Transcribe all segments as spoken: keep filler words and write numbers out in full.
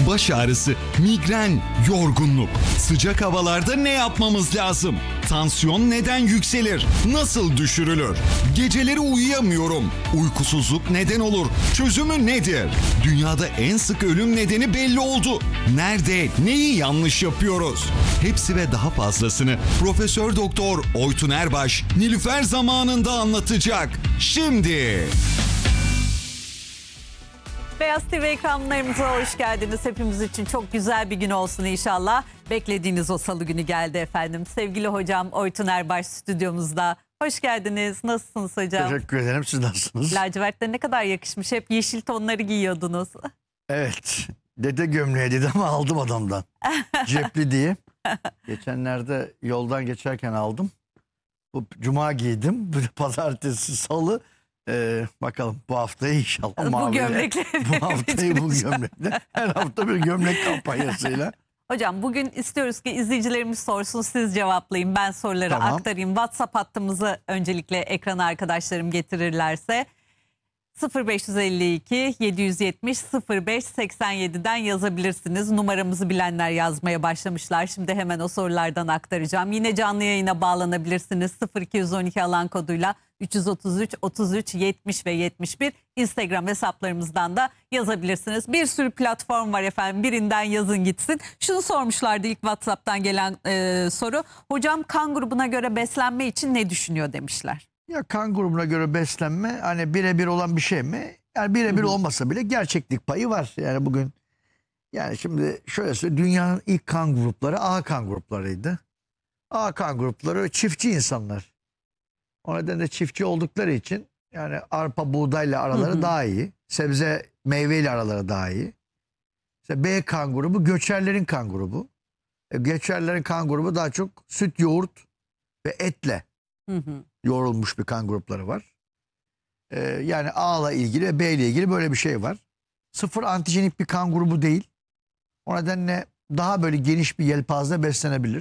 baş ağrısı, migren, yorgunluk. Sıcak havalarda ne yapmamız lazım? Tansiyon neden yükselir? Nasıl düşürülür? Geceleri uyuyamıyorum. Uykusuzluk neden olur? Çözümü nedir? Dünyada en sık ölüm nedeni belli oldu. Nerede, neyi yanlış yapıyoruz? Hepsi ve daha fazlasını Profesör Doktor Oytun Erbaş Nilüfer zamanında anlatacak. Şimdi. Beyaz T V ekranlarımıza hoş geldiniz. Hepimiz için çok güzel bir gün olsun inşallah. Beklediğiniz o salı günü geldi efendim. Sevgili hocam Oytun Erbaş stüdyomuzda. Hoş geldiniz. Nasılsınız hocam? Teşekkür ederim. Siz nasılsınız? Lacivertler ne kadar yakışmış. Hep yeşil tonları giyiyordunuz. Evet. Dede gömleği dedi ama aldım adamdan. Cepli diye. Geçenlerde yoldan geçerken aldım. Bu cuma giydim. Bu pazartesi, salı. Ee, bakalım bu haftayı inşallah Bu maviyle, gömlekleri bu haftayı bu gömlekle. Her hafta bir gömlek kampanyasıyla. Hocam bugün istiyoruz ki izleyicilerimiz sorsun, siz cevaplayın. Ben soruları Tamam. aktarayım. WhatsApp hattımızı öncelikle ekrana arkadaşlarım getirirlerse sıfır beş elli iki yedi yetmiş sıfır beş seksen yedi'den yazabilirsiniz. Numaramızı bilenler yazmaya başlamışlar. Şimdi hemen o sorulardan aktaracağım. Yine canlı yayına bağlanabilirsiniz. sıfır iki on iki alan koduyla üç yüz otuz üç otuz üç yetmiş ve yetmiş bir Instagram hesaplarımızdan da yazabilirsiniz. Bir sürü platform var efendim. Birinden yazın gitsin. Şunu sormuşlardı ilk WhatsApp'tan gelen e, soru. Hocam kan grubuna göre beslenme için ne düşünüyor demişler. Ya kan grubuna göre beslenme hani birebir olan bir şey mi? Yani birebir olmasa bile gerçeklik payı var. Yani bugün yani şimdi şöyle söyleyeyim, dünyanın ilk kan grupları A kan gruplarıydı. A kan grupları çiftçi insanlar. O nedenle çiftçi oldukları için yani arpa buğdayla araları hı hı. daha iyi. Sebze meyveyle araları daha iyi. İşte B kan grubu göçerlerin kan grubu. E, göçerlerin kan grubu daha çok süt, yoğurt ve etle hı hı. yoğrulmuş bir kan grupları var. Ee, yani A ile ilgili ve B ile ilgili böyle bir şey var. Sıfır antijenik bir kan grubu değil. O nedenle daha böyle geniş bir yelpazede beslenebilir.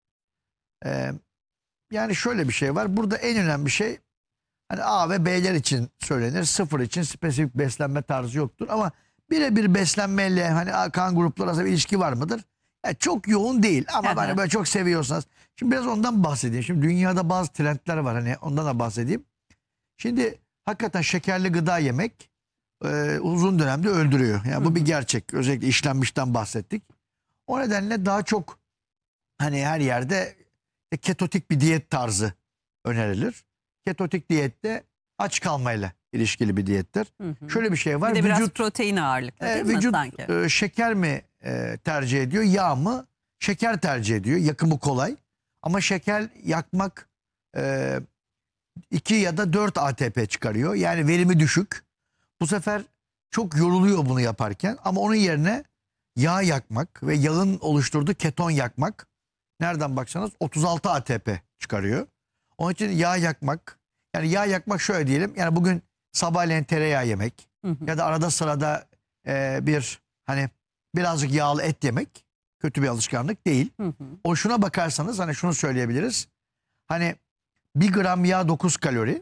Ee, yani şöyle bir şey var. Burada en önemli şey hani A ve B'ler için söylenir. Sıfır için spesifik beslenme tarzı yoktur. Ama birebir beslenmeyle hani kan grupları arasında bir ilişki var mıdır? Yani çok yoğun değil ama hani böyle çok seviyorsanız. Şimdi biraz ondan bahsedeyim. Şimdi dünyada bazı trendler var, hani ondan da bahsedeyim. Şimdi hakikaten şekerli gıda yemek e, uzun dönemde öldürüyor. Yani bu bir gerçek. Özellikle işlenmişten bahsettik. O nedenle daha çok hani her yerde ketotik bir diyet tarzı önerilir. Ketotik diyette aç kalmayla ilişkili bir diyettir. Hı hı. Şöyle bir şey var. Bir de biraz vücut, protein ağırlıklı değil e, mi vücut, sanki? E, şeker mi e, tercih ediyor, yağ mı? Şeker tercih ediyor. Yakımı kolay. Ama şeker yakmak e, iki ya da dört A T P çıkarıyor. Yani verimi düşük. Bu sefer çok yoruluyor bunu yaparken. Ama onun yerine yağ yakmak ve yağın oluşturduğu keton yakmak, nereden baksanız otuz altı A T P çıkarıyor. Onun için yağ yakmak, yani yağ yakmak şöyle diyelim. Yani bugün sabahleyin tereyağı yemek hı hı. ya da arada sırada e, bir hani birazcık yağlı et yemek kötü bir alışkanlık değil. Hı hı. O şuna bakarsanız hani şunu söyleyebiliriz. Hani bir gram yağ dokuz kalori,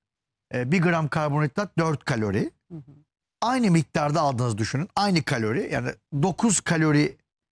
bir gram karbonhidrat dört kalori. Hı hı. Aynı miktarda aldığınızı düşünün. Aynı kalori, yani dokuz kalori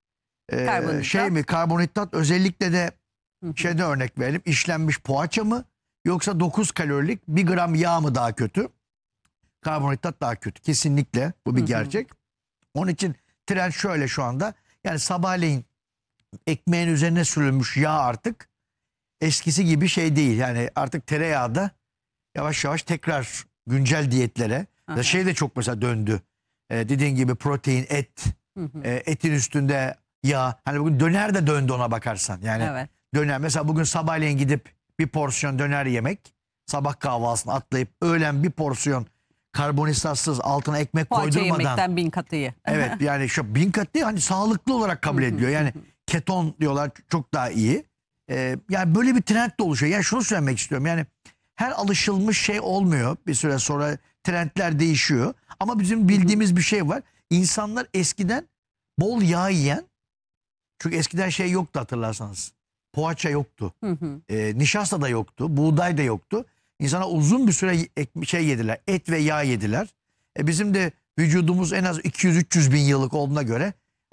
e, şey mi karbonhidrat, özellikle de hı hı. şeyde örnek verelim, işlenmiş poğaça mı yoksa dokuz kalorilik bir gram yağ mı daha kötü? Karbonhidrat daha kötü. Kesinlikle bu bir gerçek. Hı hı. Onun için trend şöyle şu anda. Yani sabahleyin ekmeğin üzerine sürülmüş yağ artık eskisi gibi şey değil. Yani artık tereyağı da yavaş yavaş tekrar güncel diyetlere. Aha. Şey de çok mesela döndü. Ee, dediğin gibi protein, et, hı hı. E, etin üstünde yağ. Hani bugün döner de döndü ona bakarsan. Yani evet. Döner. Mesela bugün sabahleyin gidip bir porsiyon döner yemek, sabah kahvaltısını atlayıp öğlen bir porsiyon karbonhidratsız altına ekmek poğaça koydurmadan. Yemekten bin katı iyi. Evet, yani şu bin katı değil, hani sağlıklı olarak kabul ediliyor. Yani keton diyorlar, çok daha iyi. Ee, yani böyle bir trend de oluşuyor. Yani şunu söylemek istiyorum. Yani her alışılmış şey olmuyor. Bir süre sonra trendler değişiyor. Ama bizim bildiğimiz bir şey var. İnsanlar eskiden bol yağ yiyen, çünkü eskiden şey yoktu hatırlarsanız. Poğaça yoktu. Ee, nişasta da yoktu. Buğday da yoktu. İnsana uzun bir süre şey yediler. Et ve yağ yediler. E bizim de vücudumuz en az iki yüz üç yüz bin yıllık olduğuna göre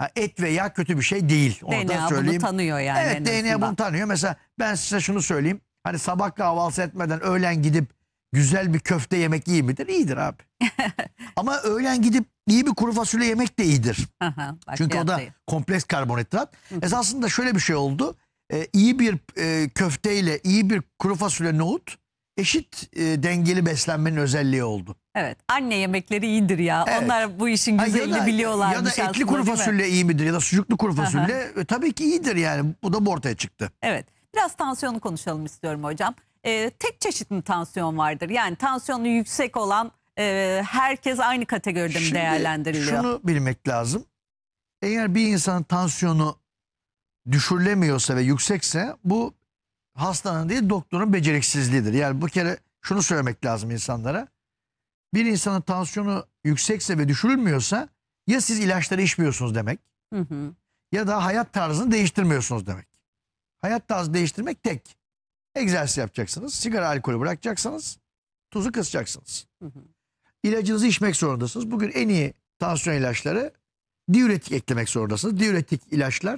Ha, et ve yağ kötü bir şey değil. Onu D N da A söyleyeyim. bunu tanıyor yani. Evet, en D N A azından. bunu tanıyor. Mesela ben size şunu söyleyeyim. Hani sabah kahvaltı etmeden öğlen gidip güzel bir köfte yemek iyi midir? İyidir abi. Ama öğlen gidip iyi bir kuru fasulye yemek de iyidir. Aha, Çünkü o da bakliyat kompleks karbonhidrat. Esasında şöyle bir şey oldu. Ee, iyi bir e, köfteyle iyi bir kuru fasulye nohut eşit e, dengeli beslenmenin özelliği oldu. Evet. Anne yemekleri iyidir ya. Evet. Onlar bu işin Ha, güzelini ya da, biliyorlarmış ya da etli aslında, kuru değil mi? fasulye iyi midir ya da sucuklu kuru fasulye e, tabii ki iyidir yani. Bu da bu ortaya çıktı. Evet. Biraz tansiyonu konuşalım istiyorum hocam. Ee, tek çeşit mi tansiyon vardır? Yani tansiyonu yüksek olan e, herkes aynı kategoride mi Şimdi değerlendiriliyor? şunu bilmek lazım. Eğer bir insanın tansiyonu düşürülemiyorsa ve yüksekse bu hastanın değil doktorun beceriksizliğidir. Yani bu kere şunu söylemek lazım insanlara. Bir insanın tansiyonu yüksekse ve düşürülmüyorsa ya siz ilaçları içmiyorsunuz demek Hı hı. ya da hayat tarzını değiştirmiyorsunuz demek. Hayat tarzı değiştirmek tek. Egzersiz yapacaksınız, sigara alkolü bırakacaksınız, tuzu kısacaksınız. Hı hı. İlacınızı içmek zorundasınız. Bugün en iyi tansiyon ilaçları diüretik eklemek zorundasınız. Diüretik ilaçlar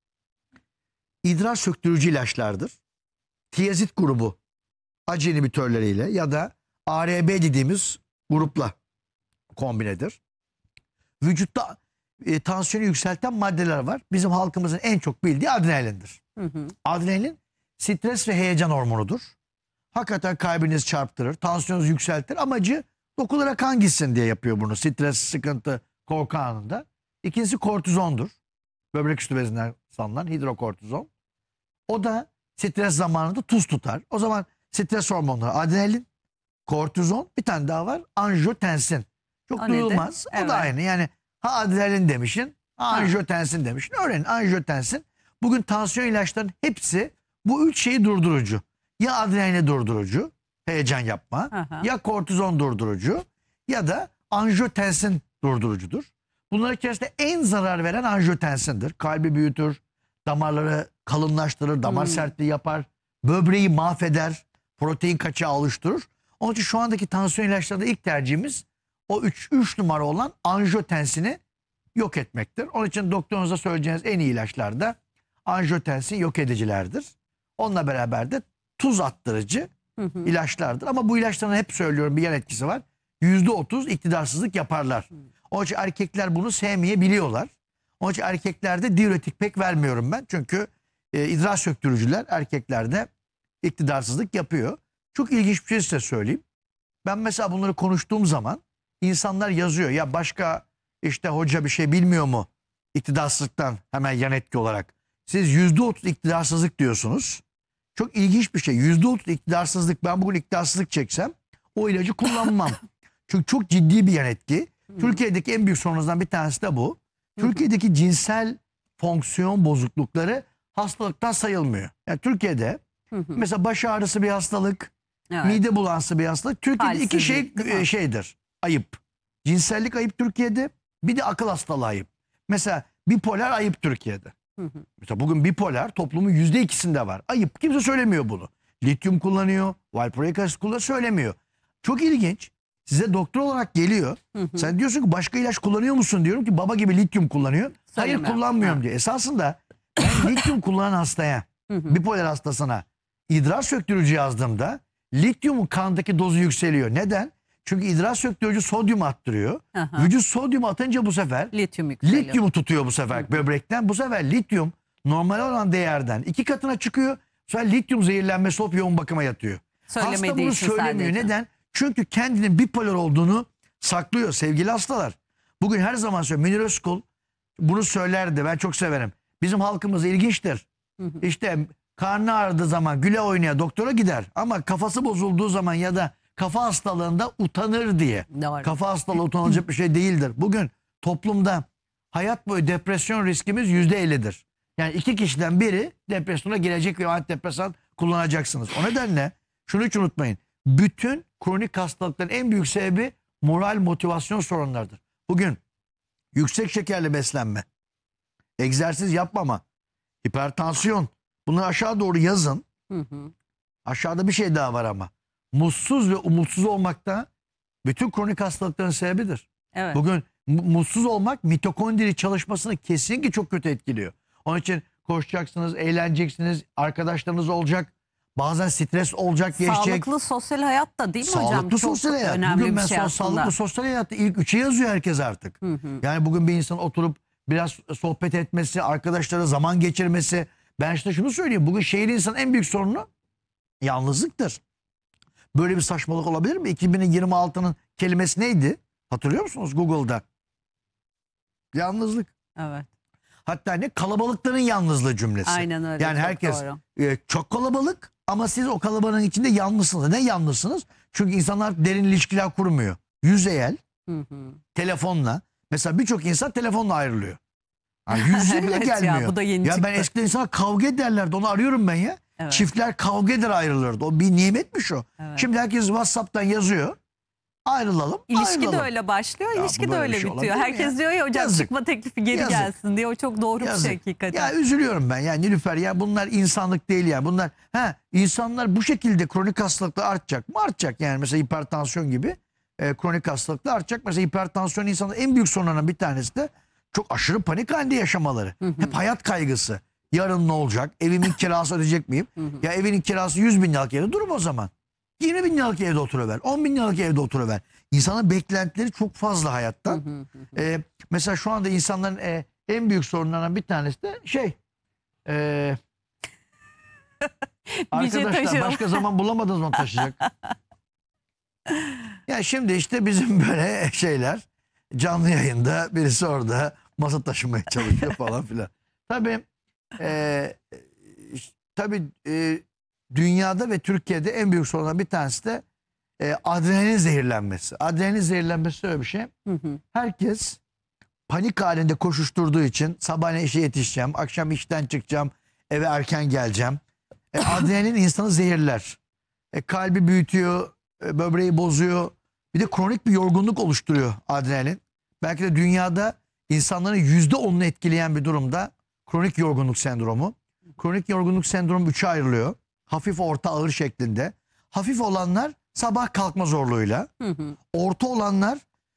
idrar söktürücü ilaçlardır. Tiyazit grubu acı inhibitörleriyle ya da A R B dediğimiz grupla kombinedir. Vücutta e, tansiyonu yükselten maddeler var. Bizim halkımızın en çok bildiği adrenalindir. Hı hı. Adrenalin stres ve heyecan hormonudur. Hakikaten kalbinizi çarptırır, tansiyonunuzu yükseltir. Amacı dokulara kan gitsin diye yapıyor bunu. Stres, sıkıntı, korku anında. İkincisi kortizondur. Böbrek üstü bezinden salınan hidrokortizon. O da stres zamanında tuz tutar. O zaman stres hormonları adrenalin, kortizon, bir tane daha var angiotensin. Çok O duyulmaz. nedir? O da Evet. aynı. Yani ha adrenalin demişsin, ha angiotensin demişsin. Öğrenin angiotensin. Bugün tansiyon ilaçlarının hepsi bu üç şeyi durdurucu. Ya adrenalini durdurucu, heyecan yapma. Aha. Ya kortizon durdurucu ya da angiotensin durdurucudur. Bunların içerisinde en zarar veren angiotensindir. Kalbi büyütür, damarları kalınlaştırır, damar Hmm. sertliği yapar, böbreği mahveder, protein kaçağı oluşturur. Onun için şu andaki tansiyon ilaçlarında ilk tercihimiz o üç numara olan anjiyotensini yok etmektir. Onun için doktorunuza söyleyeceğiniz en iyi ilaçlar da anjiyotensin yok edicilerdir. Onunla beraber de tuz attırıcı Hı hı. ilaçlardır. Ama bu ilaçların hep söylüyorum bir yan etkisi var. yüzde otuz iktidarsızlık yaparlar. Onun için erkekler bunu sevmeyebiliyorlar. Onun için erkeklerde diüretik pek vermiyorum ben. Çünkü e, idrar söktürücüler erkeklerde iktidarsızlık yapıyor. Çok ilginç bir şey size söyleyeyim. Ben mesela bunları konuştuğum zaman insanlar yazıyor. Ya başka işte hoca bir şey bilmiyor mu? İktidarsızlıktan hemen yan etki olarak. Siz yüzde otuz iktidarsızlık diyorsunuz. Çok ilginç bir şey. yüzde otuz iktidarsızlık. Ben bugün iktidarsızlık çeksem o ilacı kullanmam. Çünkü çok ciddi bir yan etki. Türkiye'deki en büyük sorunlardan bir tanesi de bu. Türkiye'deki cinsel fonksiyon bozuklukları hastalıktan sayılmıyor. Yani Türkiye'de mesela baş ağrısı bir hastalık, Evet. mide bulantısı bir hastalık. Türkiye'de iki şey Halsizlik, değil mi? e, şeydir. Ayıp. Cinsellik ayıp Türkiye'de. Bir de akıl hastalığı ayıp. Mesela bipolar ayıp Türkiye'de. Hı hı. Mesela bugün bipolar toplumun yüzde ikisinde var. Ayıp. Kimse söylemiyor bunu. Lityum kullanıyor. Valproic asit kullanıyor. Söylemiyor. Çok ilginç. Size doktor olarak geliyor. Hı hı. Sen diyorsun ki başka ilaç kullanıyor musun? Diyorum ki baba gibi lityum kullanıyor. Hayır Söylemiyor. kullanmıyorum Ha. diyor. Esasında ben lityum kullanan hastaya, Hı hı. bipolar hastasına idrar söktürücü yazdığımda lityumun kandaki dozu yükseliyor. Neden? Çünkü idrar söktürücü sodyum attırıyor. Aha. Vücut sodyum atınca bu sefer Lityum yükseliyor. lityumu tutuyor bu sefer böbrekten. Bu sefer lityum normal olan değerden iki katına çıkıyor. Bu sefer lityum zehirlenmesi olup yoğun bakıma yatıyor. Hasta Söylemediği bunu için söylemiyor. sadece. Neden? Çünkü kendinin bipolar olduğunu saklıyor sevgili hastalar. Bugün her zaman söylüyorum. Münir Özkul bunu söylerdi. Ben çok severim. Bizim halkımız ilginçtir. Hı hı. İşte karnı ağrıdığı zaman güle oynaya doktora gider. Ama kafası bozulduğu zaman ya da kafa hastalığında utanır diye. Doğru. Kafa hastalığı utanılacak bir şey değildir. Bugün toplumda hayat boyu depresyon riskimiz yüzde ellidir. Yani iki kişiden biri depresyona girecek ve antidepresan kullanacaksınız. O nedenle şunu hiç unutmayın. Bütün kronik hastalıkların en büyük sebebi moral motivasyon sorunlarıdır. Bugün yüksek şekerli beslenme, egzersiz yapmama, hipertansiyon, bunları aşağı doğru yazın. Hı hı. Aşağıda bir şey daha var ama. Mutsuz ve umutsuz olmak da bütün kronik hastalıkların sebebidir. Evet. Bugün mu- mutsuz olmak mitokondri çalışmasını kesinlikle çok kötü etkiliyor. Onun için koşacaksınız, eğleneceksiniz, arkadaşlarınız olacak. Bazen stres olacak, geçecek. Sağlıklı sosyal hayat da değil mi hocam? Sağlıklı Çok sosyal hayat. önemli Bugün bir ben şey son aslında. sağlıklı sosyal hayatta ilk üçe yazıyor herkes artık. Hı hı. Yani bugün bir insan oturup biraz sohbet etmesi, arkadaşlara zaman geçirmesi. Ben işte şunu söyleyeyim. Bugün şehir insanın en büyük sorunu yalnızlıktır. Böyle bir saçmalık olabilir mi? iki bin yirmi altının kelimesi neydi? Hatırlıyor musunuz Google'da? Yalnızlık. Evet. Hatta ne? Kalabalıkların yalnızlığı cümlesi. Aynen öyle. Yani çok herkes doğru. e, çok kalabalık ama siz o kalabalığın içinde yalnızsınız. Ne yalnızsınız? Çünkü insanlar derin ilişkiler kurmuyor. Yüzeyel, Hı hı. telefonla. Mesela birçok insan telefonla ayrılıyor. Yani yüzü bile Evet ya, gelmiyor. bu da yeni ya ben çıktı. eskiden insanlar kavga ederlerdi. Onu arıyorum ben ya. Evet. Çiftler kavga eder ayrılırdı. O bir nimetmiş o. Evet. Şimdi herkes WhatsApp'tan yazıyor. Ayrılalım. İlişki ayrılalım. de öyle başlıyor, Ya ilişki bu de böyle öyle bir şey bitiyor. olabilir mi Herkes ya? diyor ya hocam Yazık. çıkma teklifi geri Yazık. gelsin diye. O çok doğru Yazık. bir şey hakikaten. Ya üzülüyorum ben. Yani Nilüfer ya bunlar insanlık değil yani. Bunlar ha insanlar bu şekilde kronik hastalıklar artacak mı? Artacak. Yani mesela hipertansiyon gibi e, kronik hastalıklar artacak. Mesela hipertansiyon insanın en büyük sorunlarından bir tanesi de çok aşırı panik halinde yaşamaları. Hep hayat kaygısı. Yarın ne olacak? Evimin kirası ödeyecek miyim? Ya evinin kirası yüz bin liralık evde durum o zaman. yirmi bin liralık evde oturuver. on bin liralık evde oturuver. İnsanın beklentileri çok fazla hayattan. Ee, mesela şu anda insanların e, en büyük sorunlarından bir tanesi de şey. E, Bir şey arkadaşlar taşıyalım. başka zaman bulamadınız mı taşıyacak? Ya şimdi işte bizim böyle şeyler canlı yayında birisi orada masa taşımaya çalışıyor falan filan. Tabii e, tabii e, dünyada ve Türkiye'de en büyük sorunlardan bir tanesi de e, adrenalin zehirlenmesi. Adrenalin zehirlenmesi öyle bir şey. Hı hı. Herkes panik halinde koşuşturduğu için sabahleyin işe yetişeceğim, akşam işten çıkacağım, eve erken geleceğim. E, adrenalin insanı zehirler. E, kalbi büyütüyor, e, böbreği bozuyor. Bir de kronik bir yorgunluk oluşturuyor adrenalin. Belki de dünyada insanların yüzde onunu etkileyen bir durumda kronik yorgunluk sendromu. Kronik yorgunluk sendromu üçe ayrılıyor. Hafif, orta, ağır şeklinde. Hafif olanlar sabah kalkma zorluğuyla. Hı hı. Orta olanlar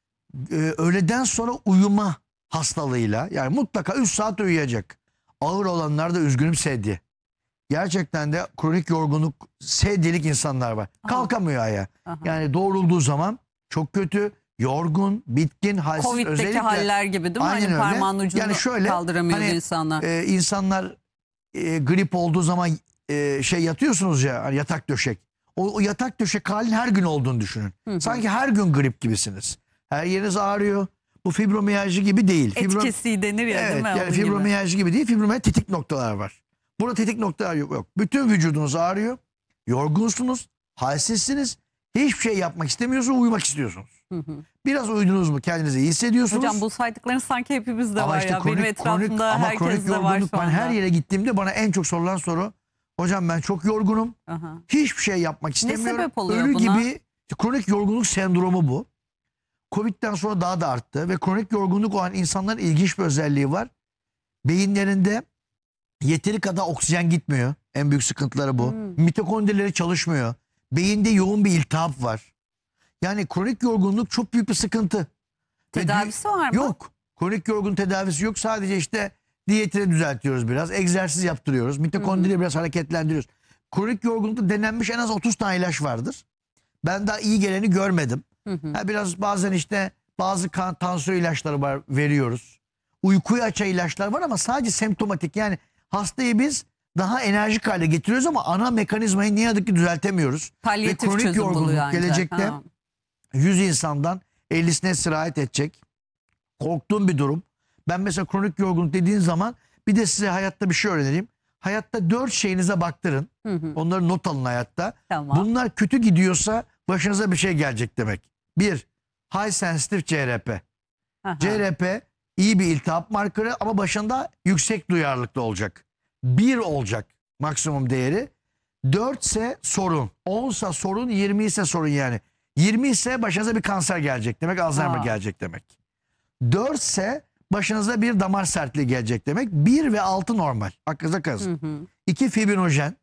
e, öğleden sonra uyuma hastalığıyla. Yani mutlaka üç saat uyuyacak. Ağır olanlar da üzgünüm sedye. Gerçekten de kronik yorgunluk sedyelik insanlar var. Kalkamıyor ayağa. Aha. Yani doğrulduğu zaman çok kötü, yorgun, bitkin, halsiz. Covid'deki özellikle, haller gibi değil mi? Aynen Hani öyle. parmağın ucunu Yani şöyle, kaldıramıyordu hani, insanlar. e, insanlar e, grip olduğu zaman e, şey yatıyorsunuz ya, hani yatak döşek. O, o yatak döşek halin her gün olduğunu düşünün. Hı hı. Sanki her gün grip gibisiniz. Her yeriniz ağrıyor. Bu fibromiyalji gibi değil. Fibro- Etkisi denir ya evet, değil mi? yani Onun gibi. fibromiyalji gibi değil. Fibromiyalji tetik noktalar var. Burada tetik noktalar yok, yok. Bütün vücudunuz ağrıyor. Yorgunsunuz. Halsizsiniz. Hiçbir şey yapmak istemiyorsunuz. Uyumak istiyorsunuz. Hı hı. Biraz uyudunuz mu kendinizi iyi hissediyorsunuz. Hocam bu saydıkların sanki hepimizde Ama var işte ya. kronik- Benim etrafımda kronik- ama kronik herkeste var yorgunluk, şu ben anda. her yere gittiğimde bana en çok sorulan soru, hocam ben çok yorgunum. Aha. Hiçbir şey yapmak istemiyorum. sebep oluyor Ölü buna? gibi işte kronik yorgunluk sendromu bu. Covid'den sonra daha da arttı ve kronik yorgunluk olan insanların ilginç bir özelliği var. Beyinlerinde yeteri kadar oksijen gitmiyor. En büyük sıkıntıları bu. Hmm. Mitokondrileri çalışmıyor. Beyinde yoğun bir iltihap var. Yani kronik yorgunluk çok büyük bir sıkıntı. Ve Tedavisi var mı? Yok. Kronik yorgun tedavisi yok. Sadece işte diyetini düzeltiyoruz biraz. Egzersiz yaptırıyoruz. Mitokondriyi biraz hareketlendiriyoruz. Kronik yorgunlukta denenmiş en az otuz tane ilaç vardır. Ben daha iyi geleni görmedim. Hı hı. Ha, biraz bazen işte bazı kan, tansiyon ilaçları var, veriyoruz. Uykuyu açan ilaçlar var ama sadece semptomatik. Yani hastayı biz daha enerjik hale getiriyoruz ama ana mekanizmayı ne yazık ki düzeltemiyoruz. Palyatif kronik çözüm yorgunluk buluyor ancak. gelecekte Ha. yüz insandan ellisine sirayet edecek. Korktuğum bir durum. Ben mesela kronik yorgunluk dediğin zaman bir de size hayatta bir şey öğreneyim. Hayatta dört şeyinize baktırın. Hı hı. Onları not alın hayatta. Tamam. Bunlar kötü gidiyorsa başınıza bir şey gelecek demek. Bir, high sensitive C R P. Aha. C R P iyi bir iltihap markörü ama başında yüksek duyarlılıkta olacak. Bir olacak maksimum değeri. Dört ise sorun. On ise sorun, yirmi ise sorun yani. Yirmi ise başınıza bir kanser gelecek demek, Alzheimer Aa. gelecek demek. Dört ise başınıza bir damar sertliği gelecek demek. Bir ve altı normal. Aklınıza kalsın. Hı hı. İki fibrinojen.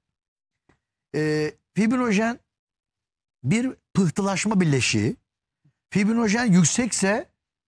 Ee, fibrinojen bir pıhtılaşma bileşiği. Fibrinojen yüksekse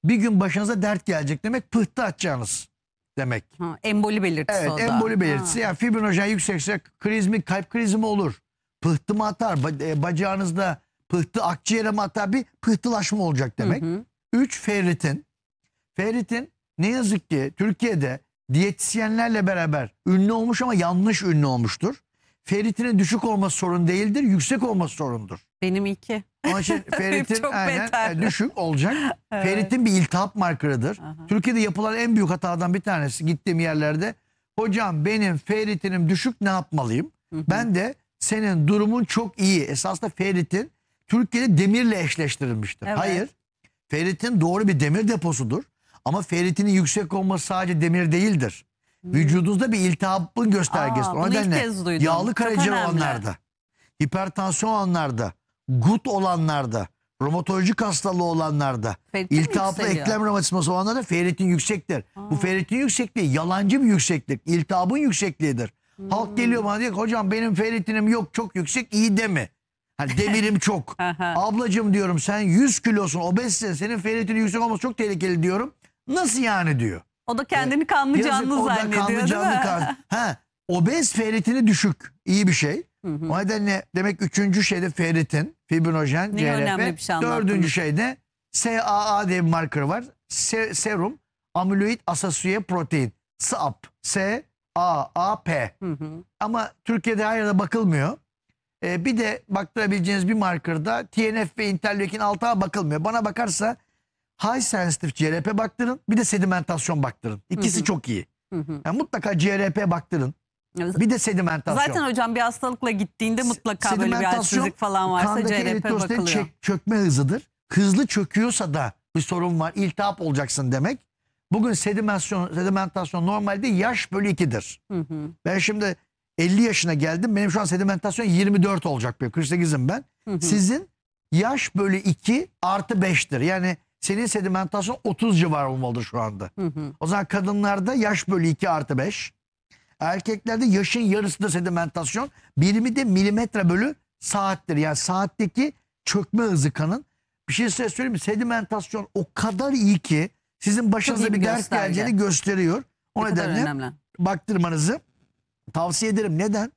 bir gün başınıza dert gelecek demek, pıhtı atacağınız demek. Ha, emboli belirtisi Evet, o da. emboli belirtisi. Ha. Yani fibrinojen yüksekse kriz mi, kalp krizi mi olur? Pıhtı mı atar? Ba- e, bacağınızda pıhtı akciğere mi atar? Bir pıhtılaşma olacak demek. Hı hı. Üç, ferritin. Ferritin ne yazık ki Türkiye'de diyetisyenlerle beraber ünlü olmuş ama yanlış ünlü olmuştur. Ferritinin düşük olması sorun değildir, yüksek olması sorundur. Benim iki. Onun için ferritin çok aynen beter. e, düşük olacak. Evet. Ferritin bir iltihap markörüdür. Aha. Türkiye'de yapılan en büyük hatadan bir tanesi, gittiğim yerlerde, hocam benim ferritinim düşük, ne yapmalıyım? Hı hı. Ben de senin durumun çok iyi. Esasında ferritin Türkiye'de demirle eşleştirilmiştir. Evet. Hayır. Ferritin doğru bir demir deposudur. Ama ferritinin yüksek olması sadece demir değildir. Vücudunuzda bir iltihabın göstergesi. Aa, O bunu ilk nedenle kez duydum. yağlı Çok karaciğer önemli. olanlarda, hipertansiyon olanlarda, gut olanlarda, romatolojik hastalığı olanlarda, Ferritin mi iltihaplı yükseliyor? eklem romatizması olanlarda ferritin yüksektir. Bu Aa. ferritin yüksekliği yalancı bir yükseklik. İltihabın yüksekliğidir. Hmm. Halk geliyor bana diyor ki hocam benim ferritinim yok, çok yüksek, iyi deme. Hani demirim çok. Aha. Ablacığım diyorum, sen yüz kilosun, obezsin, senin ferritinin yüksek olması çok tehlikeli diyorum. Nasıl yani diyor. O da kendini kanlı Yazık, canlı o da zannediyor, kanlı değil canlı mi? kan. Ha, obez ferritini düşük. İyi bir şey. Hı hı. O nedenle demek üçüncü şeyde ferritin, fibrinojen, Ne C R P. önemli bir şey anlattınız. Dördüncü şeyde S A A diye bir marker var. Se- serum amyloid asosiye protein. S A P. S A A P. Hı hı. Ama Türkiye'de her yerde bakılmıyor. Ee, bir de baktırabileceğiniz bir markerda T N F ve interleukin altıya bakılmıyor. Bana bakarsa high sensitive C R P baktırın, bir de sedimentasyon baktırın. İkisi Hı hı. çok iyi. Hı hı. Yani mutlaka C R P baktırın. Bir de sedimentasyon. Zaten hocam bir hastalıkla gittiğinde mutlaka böyle bir Sedimentasyon, halsizlik falan varsa kandaki C R P eritrosit bakılıyor. çek- çökme hızıdır. Hızlı çöküyorsa da bir sorun var. İltihap olacaksın demek. Bugün sedimentasyon, sedimentasyon normalde yaş bölü ikidir. Hı hı. Ben şimdi elli yaşına geldim. Benim şu an sedimentasyon yirmi dört olacak. Benim. kırk sekizim ben. Hı hı. Sizin yaş bölü iki artı beştir. Yani senin sedimentasyon otuz civarı olmalıdır şu anda. Hı hı. O zaman kadınlarda yaş bölü iki artı beş. Erkeklerde yaşın yarısı da sedimentasyon. Birimi de milimetre bölü saattir. Yani saatteki çökme hızı kanın. Bir şey size söyleyeyim mi? Sedimentasyon o kadar iyi ki sizin başınıza iyi bir bir dert gösterge. geleceğini gösteriyor. O Ne kadar nedenle önemli. baktırmanızı tavsiye ederim. Neden?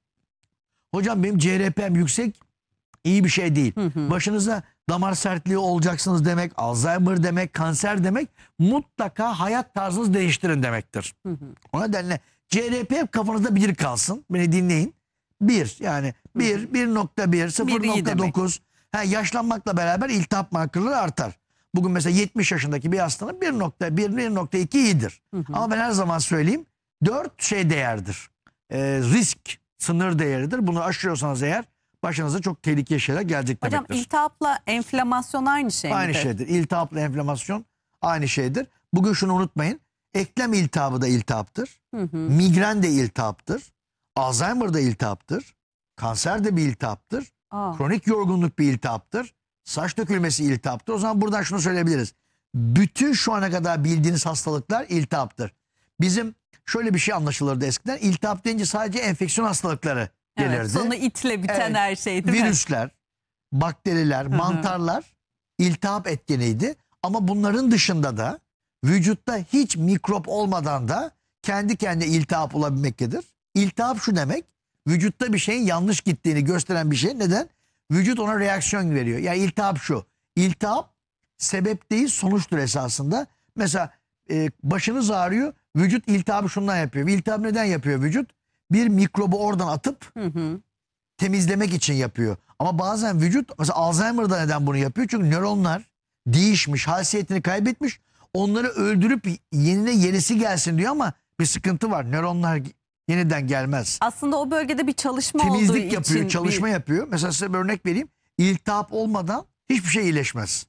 Hocam benim C R P'm yüksek, iyi bir şey değil. Hı hı. Başınıza damar sertliği olacaksınız demek, Alzheimer demek, kanser demek, mutlaka hayat tarzınızı değiştirin demektir. Hı hı. O nedenle C R P hep kafanızda bir kalsın. Beni dinleyin. Bir yani bir, bir nokta bir, sıfır iyi nokta dokuz. Ha, yaşlanmakla beraber iltihap markerleri artar. Bugün mesela yetmiş yaşındaki bir hastanın bir nokta bir, bir nokta iki iyidir. Hı hı. Ama ben her zaman söyleyeyim, dört şey değerdir. Ee, risk sınır değeridir. Bunu aşıyorsanız eğer başınıza çok tehlikeli şeyler gelecek Hocam demektir. iltihapla enflamasyon aynı şey mi? Aynı şeydir. İltihapla enflamasyon aynı şeydir. Bugün şunu unutmayın. Eklem iltihabı da iltihaptır. Hı hı. Migren de iltihaptır. Alzheimer da iltihaptır. Kanser de bir iltihaptır. Aa. Kronik yorgunluk bir iltihaptır. Saç dökülmesi iltihaptır. O zaman buradan şunu söyleyebiliriz. Bütün şu ana kadar bildiğiniz hastalıklar iltihaptır. Bizim şöyle bir şey anlaşılırdı eskiden. İltihap deyince sadece enfeksiyon hastalıkları gelirdi. Evet, sonu itle biten Evet. her şey değil mi? Virüsler, bakteriler, hı. mantarlar iltihap etkeniydi. Ama bunların dışında da vücutta hiç mikrop olmadan da kendi kendine iltihap olabilmektedir. İltihap şu demek, vücutta bir şeyin yanlış gittiğini gösteren bir şey. Neden? Vücut ona reaksiyon veriyor. Yani iltihap şu. İltihap sebep değil, sonuçtur esasında. Mesela e, başınız ağrıyor, vücut iltihabı şundan yapıyor. İltihap neden yapıyor vücut? Bir mikrobu oradan atıp Hı hı. temizlemek için yapıyor. Ama bazen vücut, mesela Alzheimer'da neden bunu yapıyor? Çünkü nöronlar değişmiş, haysiyetini kaybetmiş. Onları öldürüp yenine yenisi gelsin diyor ama bir sıkıntı var. Nöronlar yeniden gelmez. Aslında o bölgede bir çalışma olduğu Temizlik için. yapıyor, çalışma bir- yapıyor. Mesela size bir örnek vereyim. İltihap olmadan hiçbir şey iyileşmez.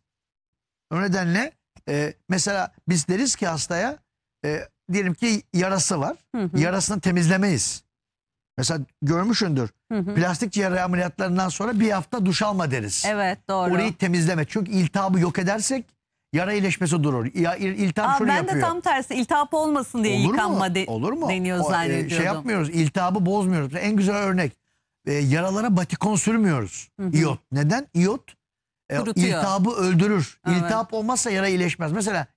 O nedenle e, mesela biz deriz ki hastaya, e, diyelim ki yarası var. Hı hı. Yarasını temizlemeyiz. Mesela görmüşsündür. Hı hı. Plastik cerrahi ameliyatlarından sonra bir hafta duş alma deriz. Evet, doğru. Orayı temizleme. Çünkü iltihabı yok edersek yara iyileşmesi durur. Ya, il- iltihap Aa, şunu ben yapıyor. de tam tersi iltihap olmasın diye Olur yıkanma mu? de- Olur mu? deniyor O, e, zannediyordum. şey yapmıyoruz. İltihabı bozmuyoruz. En güzel örnek. E, yaralara batikon sürmüyoruz. Hı hı. İyot. Neden? İyot e, Kurutuyor. iltihabı öldürür. Evet. İltihap olmazsa yara iyileşmez. Mesela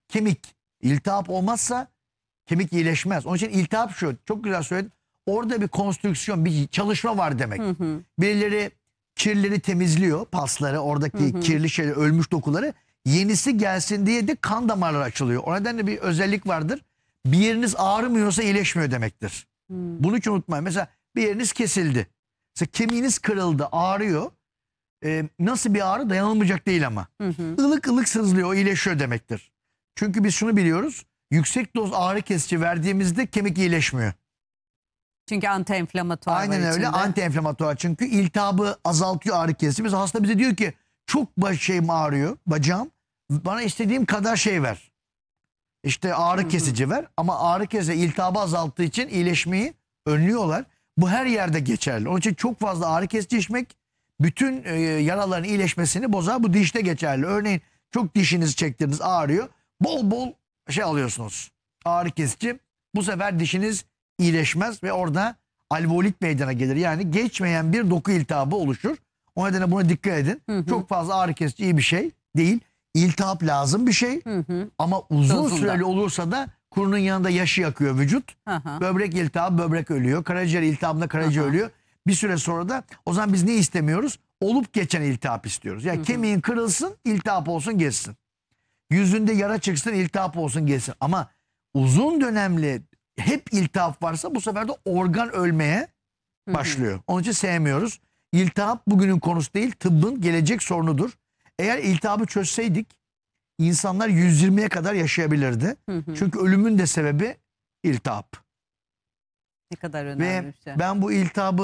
kemik. İltihap olmazsa kemik iyileşmez. Onun için iltihap şu. Çok güzel söyledin. Orada bir konstrüksiyon, bir çalışma var demek. Hı hı. Birileri kirleri temizliyor, pasları, oradaki kirli şeyler, ölmüş dokuları. Yenisi gelsin diye de kan damarları açılıyor. O nedenle bir özellik vardır. Bir yeriniz ağrımıyorsa iyileşmiyor demektir. Bunu hiç unutmayın. Mesela bir yeriniz kesildi. Mesela kemiğiniz kırıldı, ağrıyor. Ee, nasıl bir ağrı? Dayanılmayacak değil ama. Hı hı. Ilık ılık sızlıyor, o iyileşiyor demektir. Çünkü biz şunu biliyoruz. Yüksek doz ağrı kesici verdiğimizde kemik iyileşmiyor. Çünkü anti-enflamatuar var Aynen öyle. içinde. Anti-enflamatuar, çünkü iltihabı azaltıyor ağrı kesici. Mesela hasta bize diyor ki çok baş şeyim ağrıyor, bacağım. Bana istediğim kadar şey ver. İşte ağrı kesici ver, ama ağrı kesici iltihabı azalttığı için iyileşmeyi önlüyorlar. Bu her yerde geçerli. Onun için çok fazla ağrı kesici içmek bütün e, yaraların iyileşmesini bozar. Bu dişte geçerli. Örneğin çok dişinizi çektirdiniz, ağrıyor. Bol bol şey alıyorsunuz, ağrı kesici. Bu sefer dişiniz iyileşmez ve orada alveolit meydana gelir. Yani geçmeyen bir doku iltihabı oluşur. O nedenle buna dikkat edin. Hı hı. Çok fazla ağrı kesici iyi bir şey değil. İltihap lazım bir şey. Hı hı. Ama uzun Dozunda. süreli olursa da kurunun yanında yaşı yakıyor vücut. Hı hı. Böbrek iltihabı, böbrek ölüyor. Karaciğer iltihabında karaciğer Aha. ölüyor. Bir süre sonra da o zaman biz ne istemiyoruz? Olup geçen iltihap istiyoruz. Yani kemiğin kırılsın, iltihap olsun, geçsin. Yüzünde yara çıksın, iltihap olsun, geçsin. Ama uzun dönemli hep iltihap varsa bu sefer de organ ölmeye başlıyor. Onun için sevmiyoruz. İltihap bugünün konusu değil, tıbbın gelecek sorunudur. Eğer iltihabı çözseydik insanlar yüz yirmiye kadar yaşayabilirdi. Hı hı. Çünkü ölümün de sebebi iltihap. Ne kadar Ve önemli bir şey. ben bu iltihabı